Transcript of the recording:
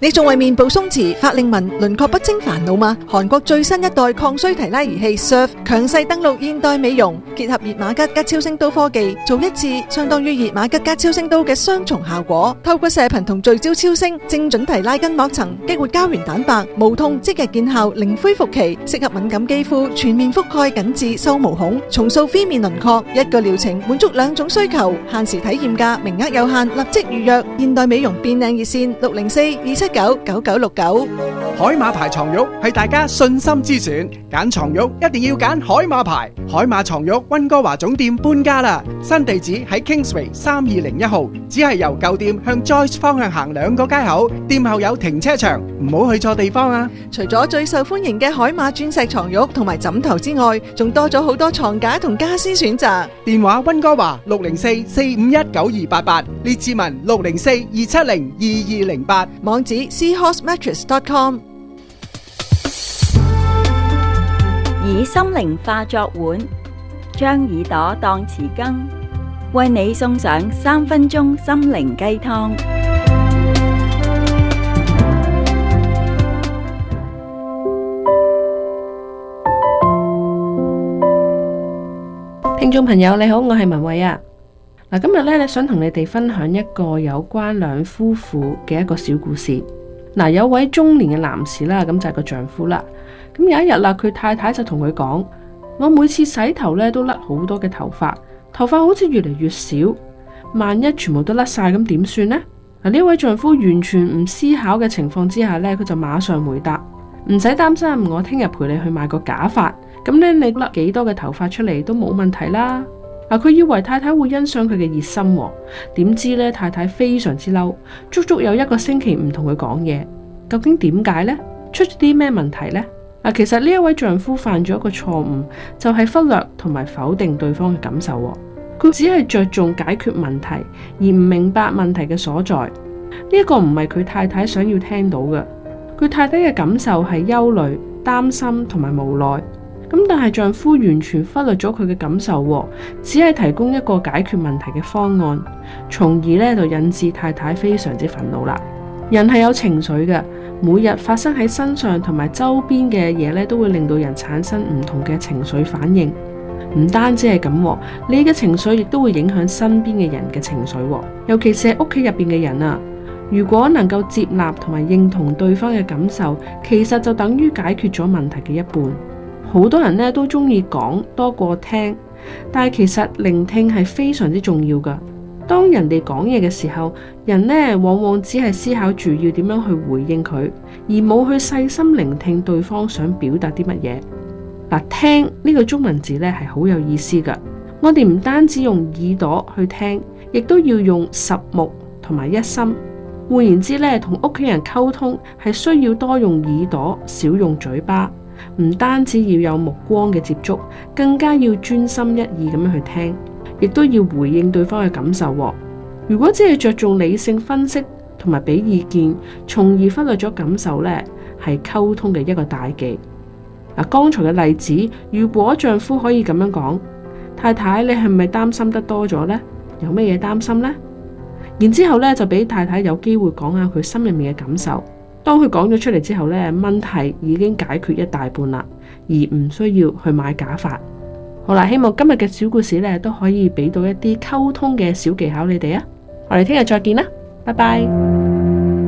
你仲為面部鬆弛、法令紋、輪廓不清煩惱嗎？韓國最新一代抗衰提拉儀器 Surf 強勢登陸現代美容，結合熱瑪吉加超聲刀科技，做一次相當於熱瑪吉加超聲刀嘅雙重效果。透過射頻同聚焦超聲，精準提拉筋膜層，激活膠原蛋白，無痛即日見效，零恢復期，適合敏感肌膚，全面覆蓋緊致收毛孔，重塑飛面輪廓。一個療程滿足兩種需求，限時體驗價，名額有限，立即預約。現代美容變靚熱線604-279-9969。 海馬牌床褥係大家信心之選，揀床褥一定要揀海馬牌。海馬床褥溫哥華總店搬家啦，新地址喺 Kingsway 3201號，只係由舊店向 Joyce 方向行2個街口，店後有停車場，唔好去錯地方啊！ 除咗最受歡迎嘅海馬鑽石床褥同埋枕頭之外，仲多咗好多床架同家私選擇。 電話溫哥華604-451-9288，列治文604-270-2208， 網址 seahorsemattress.com。 以心靈化作碗，將耳朵當匙羹，為你送上3分鐘心靈雞湯。 聽眾朋友你好，我係文慧啊。今日咧想同你哋分享一個有關兩夫婦嘅一個小故事。有位中年嘅男士啦，咁就係個丈夫啦。咁有一日啦，佢太太就同佢講：我每次洗頭咧都甩好多嘅頭髮，頭髮好似越嚟越少，萬一全部都甩晒咁點算呢？呢位丈夫完全唔思考嘅情況之下咧，佢就馬上回答：唔使擔心，我聽日陪你去買個假髮，咁咧你甩幾多嘅頭髮出嚟都冇問題啦。佢以為太太會欣賞佢嘅熱心，點知咧太太非常之嬲，足足有1個星期唔同佢講嘢。究竟點解呢？出咗啲咩問題呢？其實呢一位丈夫犯咗一個錯誤，就係忽略同埋否定對方嘅感受。佢只係着重解決問題，而唔明白問題嘅所在。呢一個唔係佢太太想要聽到嘅。佢太太嘅感受係憂慮、擔心同埋無奈。但係丈夫完全忽略咗佢嘅感受，只係提供一個解決問題嘅方案，從而呢就引致太太非常之憤怒啦。人係有情緒嘅，每日發生喺身上同埋周邊嘅嘢呢，都會令到人產生唔同嘅情緒反應。唔單止係咁，你嘅情緒亦都會影響身邊嘅人嘅情緒，尤其是係屋企入邊嘅人啊。如果能夠接納同埋認同對方嘅感受，其實就等於解決咗問題嘅一半。好多人呢都中意講多過聽，但係其實聆聽係非常之重要㗎。當人哋講嘢嘅時候，人呢往往只係思考住要點樣去回應佢，而冇去細心聆聽對方想表達啲乜嘢。聽呢個中文字呢係好有意思㗎。我哋唔單止用耳朵去聽，亦都要用10目同埋1心。換言之呢，同屋企人溝通係需要多用耳朵，少用嘴巴。唔單止要有目光嘅接觸，更加要專心一意咁樣去聽，亦都要回應對方嘅感受。如果只係着重理性分析同埋俾意見，從而忽略咗感受呢，係溝通嘅一個大忌。剛才嘅例子，如果丈夫可以咁樣講：太太，你係咪擔心得多咗呢？有咩嘢擔心呢？然之後呢，就俾太太有機會講下佢心入面嘅感受。當佢講咗出嚟之後呢，問題已經解決一大半啦，而唔需要去買假髮。好啦，希望今日嘅小故事呢都可以俾到一啲溝通嘅小技巧你哋啊！我哋聽日再見啦，拜拜。